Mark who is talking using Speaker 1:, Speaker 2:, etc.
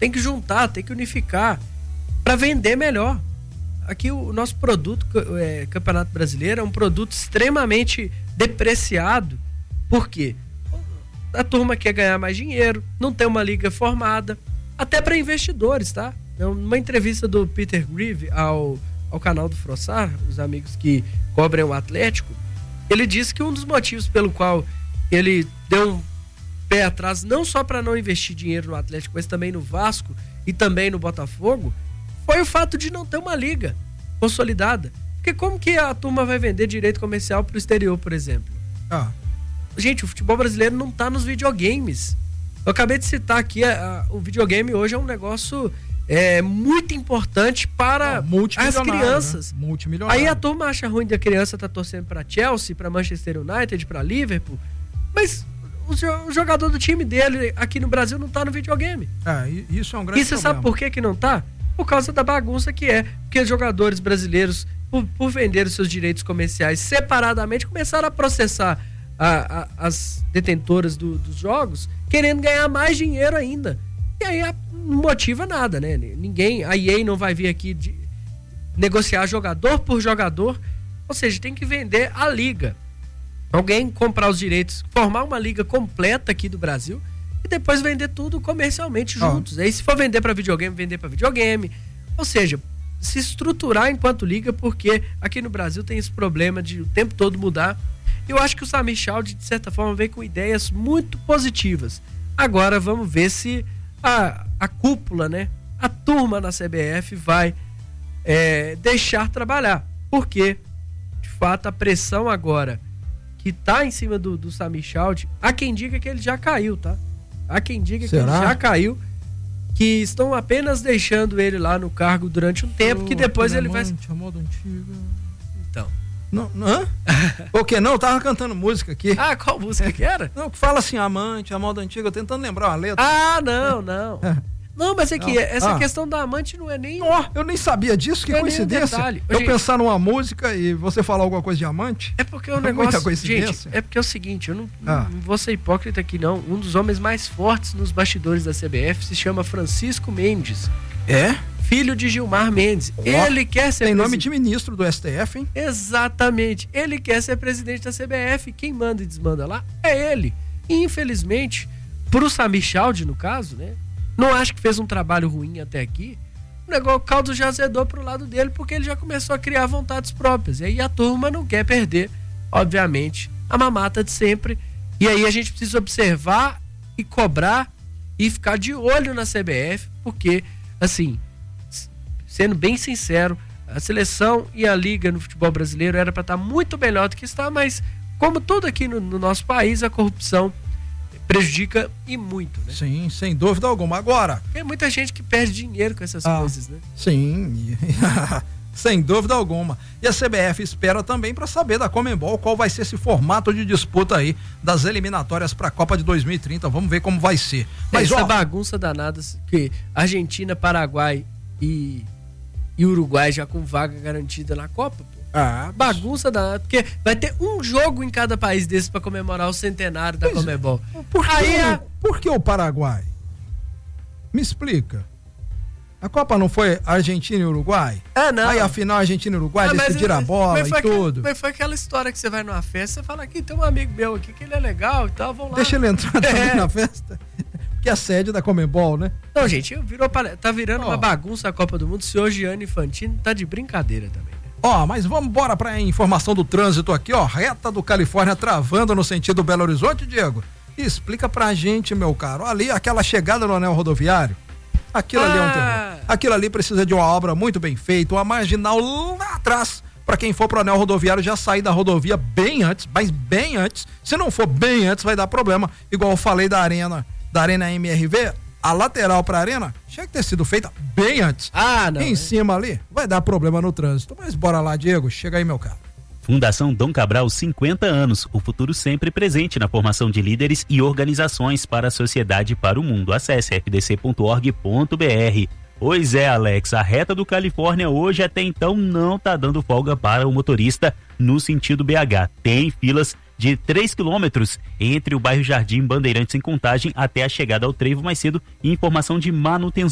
Speaker 1: Tem que juntar, tem que unificar para vender melhor. Aqui o nosso produto, Campeonato Brasileiro, é um produto extremamente depreciado. Por quê? A turma quer ganhar mais dinheiro, não tem uma liga formada, até para investidores, tá? Numa entrevista do Peter Grieve ao canal do Frossar, os amigos que cobrem o Atlético, ele disse que um dos motivos pelo qual ele deu um pé atrás, não só para não investir dinheiro no Atlético, mas também no Vasco e também no Botafogo, foi o fato de não ter uma liga consolidada. Porque como que a turma vai vender direito comercial pro exterior, por exemplo? Gente, o futebol brasileiro não tá nos videogames. Eu acabei de citar aqui, o videogame hoje é um negócio muito importante para as crianças.
Speaker 2: Né? Multimilionário.
Speaker 1: Aí a turma acha ruim da criança tá torcendo para Chelsea, para Manchester United, para Liverpool, mas o jogador do time dele aqui no Brasil não tá no videogame.
Speaker 2: Isso é um grande problema.
Speaker 1: E você sabe por que não tá? Por causa da bagunça que é. Porque os jogadores brasileiros, por vender os seus direitos comerciais separadamente, começaram a processar as detentoras dos jogos, querendo ganhar mais dinheiro ainda. E aí não motiva nada, né? A EA não vai vir aqui negociar jogador por jogador. Ou seja, tem que vender a liga. Alguém comprar os direitos, formar uma liga completa aqui do Brasil e depois vender tudo comercialmente juntos. Aí se for vender para videogame, vender para videogame. Ou seja, se estruturar enquanto liga, porque aqui no Brasil tem esse problema de o tempo todo mudar. Eu acho que o Samir Chaldi, de certa forma, veio com ideias muito positivas. Agora vamos ver se a cúpula, né, a turma na CBF vai deixar trabalhar. Porque, de fato, a pressão agora que está em cima do Samir Chaldi, há quem diga que ele já caiu, tá? Há quem diga que ele já caiu, que estão apenas deixando ele lá no cargo durante um tempo, que depois ele vai...
Speaker 2: A moda antiga.
Speaker 1: Então.
Speaker 2: Não? O que não? Eu tava cantando música aqui.
Speaker 1: Qual música que era?
Speaker 2: Não, que fala assim, amante, a moda antiga, eu tentando lembrar uma letra.
Speaker 1: Não. Não, mas é que essa questão da amante não é nem...
Speaker 2: eu nem sabia disso, que coincidência. Eu pensar numa música e você falar alguma coisa de amante.
Speaker 1: É porque o negócio... Gente, é porque é o seguinte, eu não vou ser hipócrita aqui não. Um dos homens mais fortes nos bastidores da CBF se chama Francisco Mendes. Filho de Gilmar Mendes. Ele quer ser...
Speaker 2: Tem nome de ministro do STF, hein?
Speaker 1: Exatamente. Ele quer ser presidente da CBF. Quem manda e desmanda lá é ele. E, infelizmente, pro Samir Chaldi, no caso, né? Não acho que fez um trabalho ruim até aqui. O caldo já azedou pro lado dele, porque ele já começou a criar vontades próprias. E aí a turma não quer perder, obviamente, a mamata de sempre. E aí a gente precisa observar e cobrar e ficar de olho na CBF, porque, assim, sendo bem sincero, a seleção e a liga no futebol brasileiro era para estar muito melhor do que está, mas como tudo aqui no nosso país, a corrupção prejudica e muito, né?
Speaker 2: Sim, sem dúvida alguma. Agora...
Speaker 1: Tem muita gente que perde dinheiro com essas coisas, né?
Speaker 2: Sim, sem dúvida alguma. E a CBF espera também para saber da Conmebol qual vai ser esse formato de disputa aí das eliminatórias para a Copa de 2030. Vamos ver como vai ser. Mas
Speaker 1: essa bagunça danada que Argentina, Paraguai e Uruguai já com vaga garantida na Copa, pô. Bagunça danada, porque vai ter um jogo em cada país desses para comemorar o centenário da Conmebol.
Speaker 2: Por que o Paraguai? Me explica. A Copa não foi Argentina e Uruguai?
Speaker 1: Não.
Speaker 2: Aí a final Argentina e Uruguai decidiram a bola e tudo.
Speaker 1: Mas foi aquela história que você vai numa festa, você fala, aqui tem um amigo meu aqui que ele é legal e tal, vamos lá.
Speaker 2: Deixa ele entrar também na festa. Que é a sede da Conmebol, né?
Speaker 1: Não, gente, tá virando uma bagunça a Copa do Mundo. O senhor Gianni Infantino tá de brincadeira também, né?
Speaker 2: Mas vamos embora pra informação do trânsito aqui, reta do Califórnia travando no sentido Belo Horizonte, Diego. Explica pra gente, meu caro, ali aquela chegada no anel rodoviário, aquilo ali é um terror. Aquilo ali precisa de uma obra muito bem feita, uma marginal lá atrás, pra quem for pro anel rodoviário já sair da rodovia bem antes, mas bem antes. Se não for bem antes vai dar problema, igual eu falei da Arena MRV, a lateral pra Arena tinha que ter sido feita bem antes.
Speaker 1: Não.
Speaker 2: Em cima ali, vai dar problema no trânsito. Mas bora lá, Diego, chega aí, meu caro.
Speaker 3: Fundação Dom Cabral, 50 anos. O futuro sempre presente na formação de líderes e organizações para a sociedade e para o mundo. Acesse fdc.org.br. Pois é, Alex, a reta do Califórnia hoje até então não tá dando folga para o motorista no sentido BH. Tem filas de 3 quilômetros entre o bairro Jardim Bandeirantes em Contagem até a chegada ao trevo mais cedo e informação de manutenção